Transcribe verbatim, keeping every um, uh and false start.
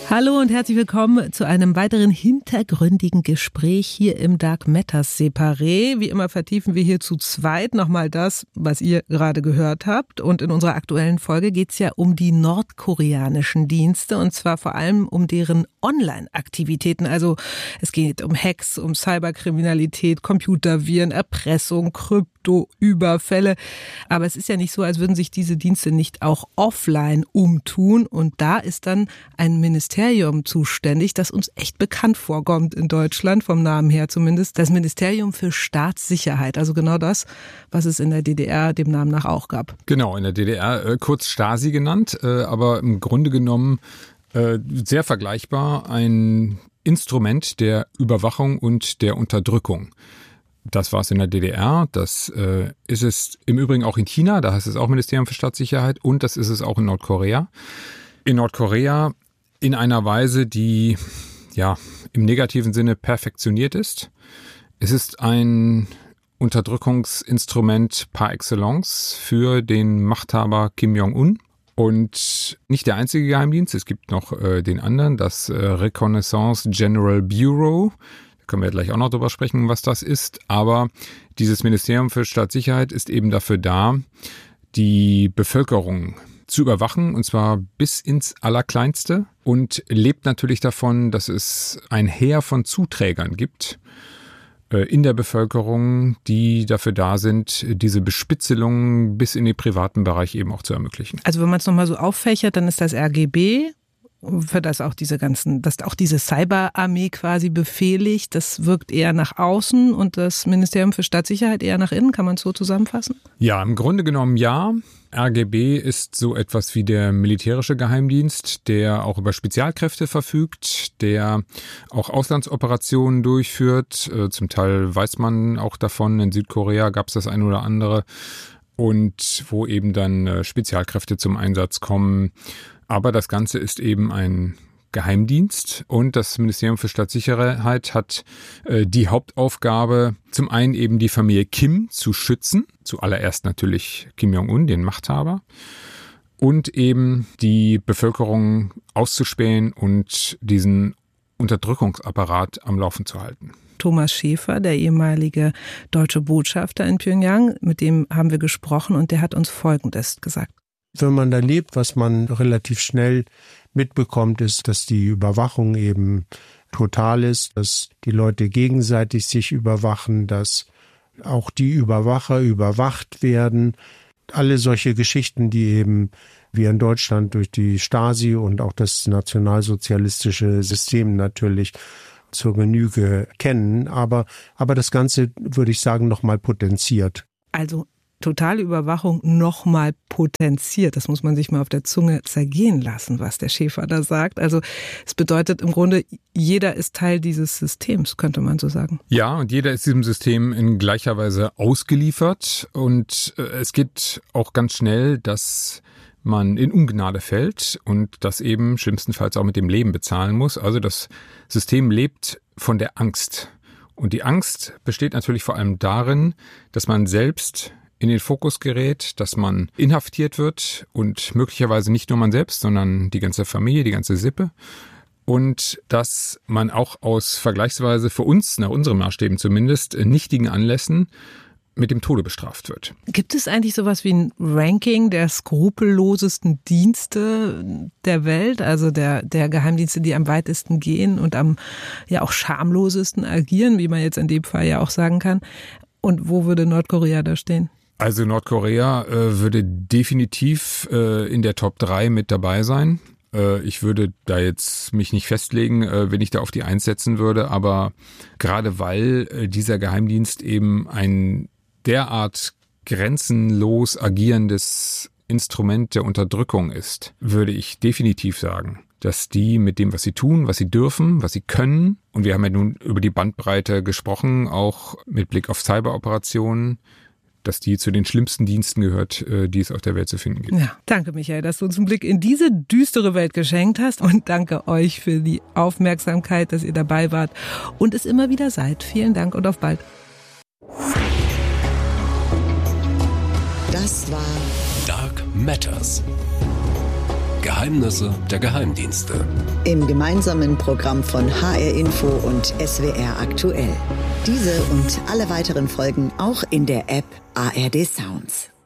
Hallo und herzlich willkommen zu einem weiteren hintergründigen Gespräch hier im Dark Matters Separé. Wie immer vertiefen wir hier zu zweit nochmal das, was ihr gerade gehört habt. Und in unserer aktuellen Folge geht es ja um die nordkoreanischen Dienste und zwar vor allem um deren Online-Aktivitäten. Also es geht um Hacks, um Cyberkriminalität, Computerviren, Erpressung, Kryptoüberfälle. Aber es ist ja nicht so, als würden sich diese Dienste nicht auch offline umtun. Und da ist dann ein Ministerium zuständig, das uns echt bekannt vorkommt in Deutschland, vom Namen her zumindest. Das Ministerium für Staatssicherheit. Also genau das, was es in der D D R dem Namen nach auch gab. Genau, in der D D R äh, kurz Stasi genannt, äh, aber im Grunde genommen äh, sehr vergleichbar. Ein Instrument der Überwachung und der Unterdrückung. Das war es in der D D R, das äh, ist es im Übrigen auch in China, da heißt es auch Ministerium für Staatssicherheit und das ist es auch in Nordkorea. In Nordkorea in einer Weise, die ja im negativen Sinne perfektioniert ist. Es ist ein Unterdrückungsinstrument par excellence für den Machthaber Kim Jong-un. Und nicht der einzige Geheimdienst, es gibt noch äh, den anderen, das äh, Reconnaissance General Bureau. Da können wir gleich auch noch drüber sprechen, was das ist. Aber dieses Ministerium für Staatssicherheit ist eben dafür da, die Bevölkerung zu überwachen, und zwar bis ins Allerkleinste, und lebt natürlich davon, dass es ein Heer von Zuträgern gibt äh, in der Bevölkerung, die dafür da sind, diese Bespitzelung bis in den privaten Bereich eben auch zu ermöglichen. Also wenn man es nochmal so auffächert, dann ist das R G B, für das auch diese ganzen, dass auch diese Cyberarmee quasi befehligt, das wirkt eher nach außen und das Ministerium für Staatssicherheit eher nach innen, kann man es so zusammenfassen? Ja, im Grunde genommen ja. R G B ist so etwas wie der militärische Geheimdienst, der auch über Spezialkräfte verfügt, der auch Auslandsoperationen durchführt. Zum Teil weiß man auch davon, in Südkorea gab es das ein oder andere, und wo eben dann Spezialkräfte zum Einsatz kommen. Aber das Ganze ist eben ein Geheimdienst und das Ministerium für Staatssicherheit hat äh, die Hauptaufgabe, zum einen eben die Familie Kim zu schützen, zuallererst natürlich Kim Jong-un, den Machthaber, und eben die Bevölkerung auszuspähen und diesen Unterdrückungsapparat am Laufen zu halten. Thomas Schäfer, der ehemalige deutsche Botschafter in Pyongyang, mit dem haben wir gesprochen und der hat uns Folgendes gesagt. Wenn man da lebt, was man relativ schnell mitbekommt, ist, dass die Überwachung eben total ist, dass die Leute gegenseitig sich überwachen, dass auch die Überwacher überwacht werden. Alle solche Geschichten, die eben wir in Deutschland durch die Stasi und auch das nationalsozialistische System natürlich zur Genüge kennen. Aber, aber das Ganze, würde ich sagen, nochmal potenziert. Also totale Überwachung nochmal potenziert. Das muss man sich mal auf der Zunge zergehen lassen, was der Schäfer da sagt. Also es bedeutet im Grunde, jeder ist Teil dieses Systems, könnte man so sagen. Ja, und jeder ist diesem System in gleicher Weise ausgeliefert. Und äh, es geht auch ganz schnell, dass man in Ungnade fällt und das eben schlimmstenfalls auch mit dem Leben bezahlen muss. Also das System lebt von der Angst. Und die Angst besteht natürlich vor allem darin, dass man selbst in den Fokus gerät, dass man inhaftiert wird und möglicherweise nicht nur man selbst, sondern die ganze Familie, die ganze Sippe, und dass man auch aus vergleichsweise für uns, nach unseren Maßstäben zumindest, nichtigen Anlässen mit dem Tode bestraft wird. Gibt es eigentlich sowas wie ein Ranking der skrupellosesten Dienste der Welt, also der, der Geheimdienste, die am weitesten gehen und am ja auch schamlosesten agieren, wie man jetzt in dem Fall ja auch sagen kann? Und wo würde Nordkorea da stehen? Also Nordkorea äh, würde definitiv äh, in der Top drei mit dabei sein. Äh, ich würde da jetzt mich nicht festlegen, äh, wenn ich da auf die eins setzen würde, aber gerade weil äh, dieser Geheimdienst eben ein derart grenzenlos agierendes Instrument der Unterdrückung ist, würde ich definitiv sagen, dass die mit dem, was sie tun, was sie dürfen, was sie können, und wir haben ja nun über die Bandbreite gesprochen, auch mit Blick auf Cyberoperationen, dass die zu den schlimmsten Diensten gehört, die es auf der Welt zu finden gibt. Ja, danke Michael, dass du uns einen Blick in diese düstere Welt geschenkt hast, und danke euch für die Aufmerksamkeit, dass ihr dabei wart und es immer wieder seid. Vielen Dank und auf bald. Das war Dark Matters. Geheimnisse der Geheimdienste. Im gemeinsamen Programm von H R Info und S W R aktuell. Diese und alle weiteren Folgen auch in der App A R D Sounds.